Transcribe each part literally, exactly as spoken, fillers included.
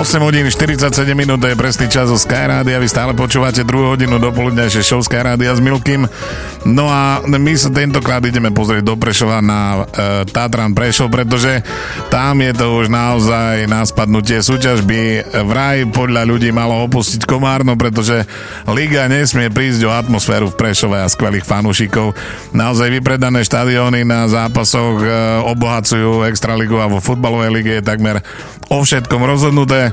osem hodín štyridsaťsedem minút, to je presný čas zo Sky Rádia. Vy stále počúvate druhú hodinu dopoludňajšie show Sky Rádia s Milkým. No a my sa tentokrát ideme pozrieť do Prešova na uh, Tatran Prešov, pretože tam je to už naozaj na spadnutie súťažby. Vraj podľa ľudí malo opustiť Komárno, pretože Liga nesmie prísť o atmosféru v Prešove a skvelých fanúšikov. Naozaj vypredané štadióny na zápasoch uh, obohacujú Extraligu a vo futbalovej lige je takmer o všetkom rozhodnuté.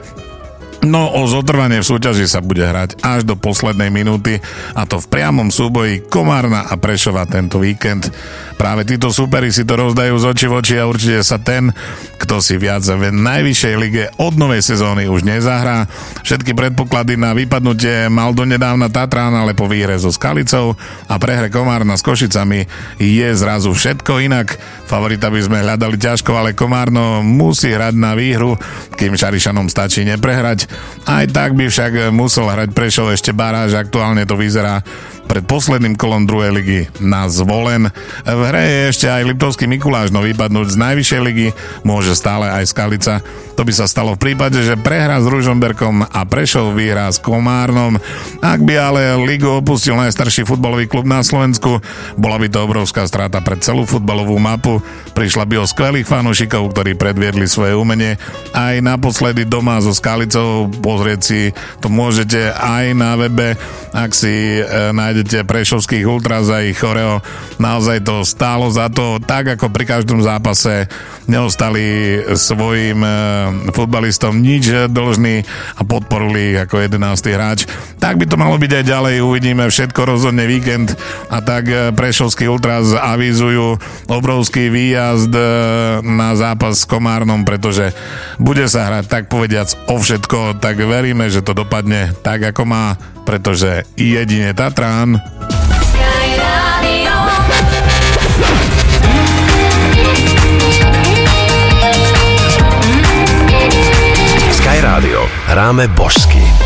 No o zotrvanie v súťaži sa bude hrať až do poslednej minúty, a to v priamom súboji Komárna a Prešova tento víkend. Práve títo súperi si to rozdajú z očí v oči a určite sa ten, kto si viac v najvyššej lige od novej sezóny už nezahrá. Všetky predpoklady na vypadnutie mal donedávna Tatran, ale po výhre so Skalicou a prehre Komárna s Košicami je zrazu všetko inak. Favorita by sme hľadali ťažko, ale Komárno musí hrať na výhru, kým Šarišanom stačí neprehrať. Aj tak by však musel hrať Prešov ešte baráž, aktuálne to vyzerá pred posledným kolom druhej ligy na Zvolen. V hre je ešte aj Liptovský Mikuláš, no vypadnúť z najvyššej ligy môže stále aj Skalica. To by sa stalo v prípade, že prehra s Ružomberkom a Prešov vyhrá s Komárnom. Ak by ale ligu opustil najstarší futbalový klub na Slovensku, bola by to obrovská strata pre celú futbalovú mapu. Prišla by o skvelých fanúšikov, ktorí predviedli svoje umenie aj naposledy doma so Skalicou. Pozrieť si to môžete aj na webe, ak si e, nájdete prešovských ultras a ich choreo. Naozaj to stálo za to, tak ako pri každom zápase neostali svojim e, futbalistom nič dlžní a podporili ich ako jedenásty hráč. Tak by to malo byť aj ďalej, uvidíme, všetko rozhodne víkend, a tak e, prešovskí ultras avizujú obrovský výjazd e, na zápas s Komárnom, pretože bude sa hrať tak povediac o všetko, tak veríme, že to dopadne tak ako má, pretože jedine Tatran. Sky Rádio. Hráme božsky.